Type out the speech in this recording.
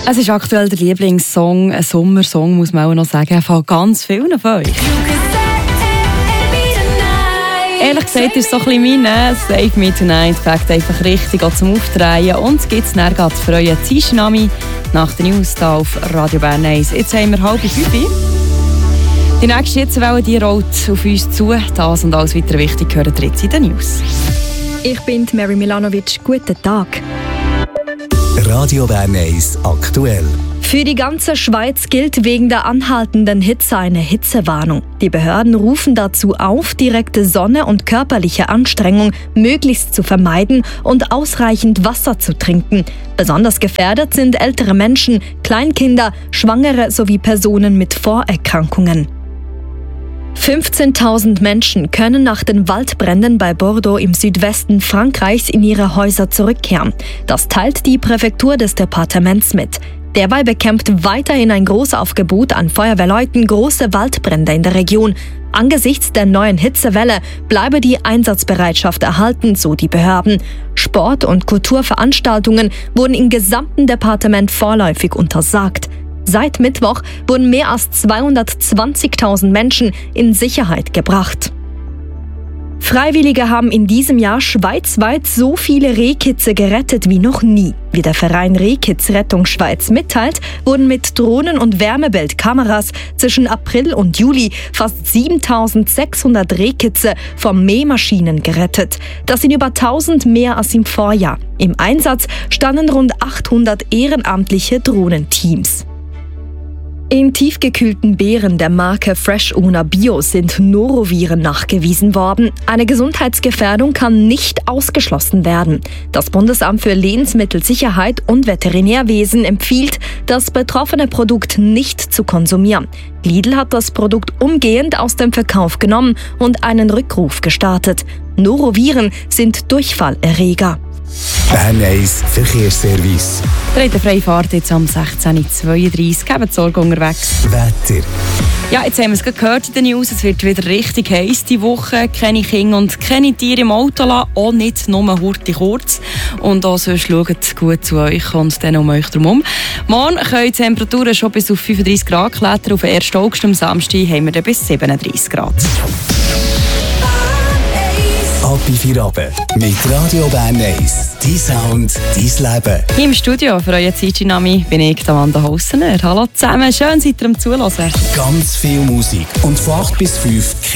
Es ist aktuell der Lieblingssong, ein Sommersong, muss man auch noch sagen, von ganz vielen von euch. Ehrlich gesagt ist es so ein bisschen meine «Save Me Tonight» packt einfach richtig zum Aufdrehen und es gibt es dann für euren Tischnami nach den News hier auf Radio Bern 1. Jetzt haben wir 4:30. Die nächste Hitzewelle die rollt auf uns zu. Das und alles weiter wichtig hören jetzt in den News. Ich bin Mary Milanovic. Guten Tag. Radio Bern 1 aktuell. Für die ganze Schweiz gilt wegen der anhaltenden Hitze eine Hitzewarnung. Die Behörden rufen dazu auf, direkte Sonne und körperliche Anstrengung möglichst zu vermeiden und ausreichend Wasser zu trinken. Besonders gefährdet sind ältere Menschen, Kleinkinder, Schwangere sowie Personen mit Vorerkrankungen. 15.000 Menschen können nach den Waldbränden bei Bordeaux im Südwesten Frankreichs in ihre Häuser zurückkehren. Das teilt die Präfektur des Departements mit. Derweil bekämpft weiterhin ein Großaufgebot an Feuerwehrleuten große Waldbrände in der Region. Angesichts der neuen Hitzewelle bleibe die Einsatzbereitschaft erhalten, so die Behörden. Sport- und Kulturveranstaltungen wurden im gesamten Departement vorläufig untersagt. Seit Mittwoch wurden mehr als 220.000 Menschen in Sicherheit gebracht. Freiwillige haben in diesem Jahr schweizweit so viele Rehkitze gerettet wie noch nie. Wie der Verein Rehkitz Rettung Schweiz mitteilt, wurden mit Drohnen und Wärmebildkameras zwischen April und Juli fast 7.600 Rehkitze von Mähmaschinen gerettet. Das sind über 1.000 mehr als im Vorjahr. Im Einsatz standen rund 800 ehrenamtliche Drohnenteams. In tiefgekühlten Beeren der Marke Fresh Una Bio sind Noroviren nachgewiesen worden. Eine Gesundheitsgefährdung kann nicht ausgeschlossen werden. Das Bundesamt für Lebensmittelsicherheit und Veterinärwesen empfiehlt, das betroffene Produkt nicht zu konsumieren. Lidl hat das Produkt umgehend aus dem Verkauf genommen und einen Rückruf gestartet. Noroviren sind Durchfallerreger. Bern 1 Verkehrsservice. Eine freie Fahrt jetzt am 16.32 Uhr. Gebt Sorge unterwegs. Wetter. Ja, jetzt haben wir es gehört in den News. Es wird wieder richtig heiß diese Woche. Keine Kinder und keine Tiere im Auto lassen. Auch nicht nur kurz. Und auch sonst schaut gut zu euch und dann um euch herum. Morgen können die Temperaturen schon bis auf 35 Grad klettern. Auf den 1. August am Samstag haben wir dann bis 37 Grad. Ab in 4 Abend mit Radio Bern 1. Dein Sound, dein Leben. Hier im Studio für euren Zeitdynami bin ich, Amanda Hossener. Hallo zusammen, schön seid ihr am Zuhören. Ganz viel Musik und von 8 bis 5